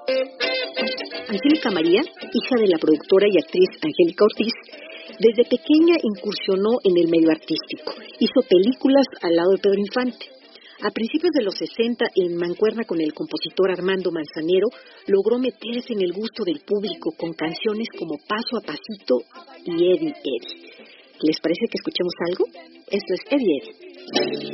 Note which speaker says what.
Speaker 1: Angélica María, hija de la productora y actriz Angélica Ortiz, desde pequeña incursionó en el medio artístico. Hizo películas al lado de Pedro Infante. A principios de los 60, en mancuerna con el compositor Armando Manzanero, logró meterse en el gusto del público con canciones como Paso a Pasito y Eddie Eddie. ¿Les parece que escuchemos algo? Esto es Eddie Eddie.